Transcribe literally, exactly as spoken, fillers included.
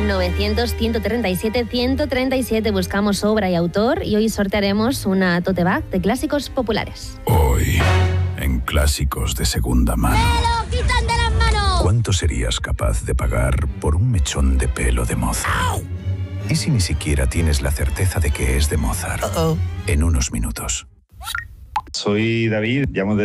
novecientos, ciento treinta y siete, ciento treinta y siete. Buscamos obra y autor y hoy sortearemos una tote bag de clásicos populares. Hoy, en Clásicos de Segunda Mano. ¡Me lo quitan de las manos! ¿Cuánto serías capaz de pagar por un mechón de pelo de Mozart? ¿Y si ni siquiera tienes la certeza de que es de Mozart? Uh-oh. En unos minutos. Soy David, llamo de